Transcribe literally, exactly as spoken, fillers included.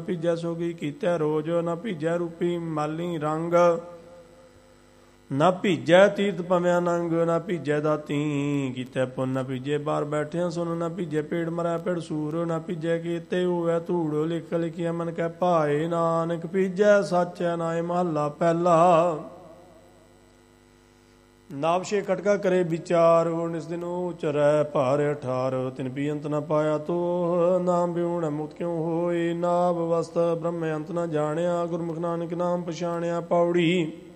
ਭੀਜੈ ਸੋਗੀ ਕੀਤੈ ਰੋਜ ਨਾ ਭੀਜੈ ਰੂਪੀ ਮਾਲੀ ਰੰਗ ਨਾ ਭੀਜੈ ਤੀਰਥ ਪਵਿਆ ਨੰਗ ਨਾ ਭੀਜੈ ਦਾਤੀ ਕੀਤੈ ਪੁੰਨ ਨਾ ਭੀਜੈ ਬਾਹਰ ਬੈਠਿਆ ਸੁਨ ਨਾ ਭੀਜੈ ਪੇੜ ਮਰੈ ਪੇੜ ਸੂਰ ਨਾ ਭੀਜੈ ਕੀਤੇ ਹੋਵੈ ਧੂੜ ਲਿਖ ਲਿਖਿਆ ਮਨ ਕੈ ਭਾਏ ਨਾਨਕ ਭੀਜੈ ਸਾਚੈ ਨਾਏ ਮਹੱਲਾ ਪਹਿਲਾ। ਨਾਵਸ਼ੇ ਕਟਕਾ ਕਰੇ ਵਿਚਾਰ ਨਿਸ ਦਿਨ ਉਚਰੈ ਭਾਰ ਅਠਾਰ ਤਿਨ ਪੀ ਅੰਤ ਨ ਪਾਇਆ ਤੋ ਨਾਮ ਬਿਉਣ ਮੁਕਤ ਕਿਉ ਹੋਏ ਨਾਭ ਵਸਤ ਬ੍ਰਹਮ ਅੰਤ ਨ ਜਾਣਿਆ ਗੁਰਮੁਖ ਨਾਨਕ ਨਾਮ ਪਛਾਣਿਆ ਪੌੜੀ।